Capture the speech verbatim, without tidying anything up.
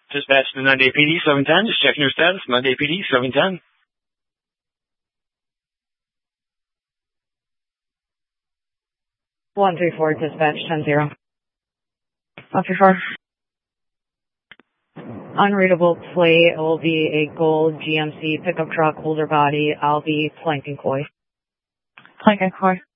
Dispatch to Monday P D seven ten, just checking your status. Monday P D seven ten. one three four, dispatch ten zero. one three four. Unreadable plate. It will be a gold G M C pickup truck, older body. I'll be flanking Coy. Flanking Coy.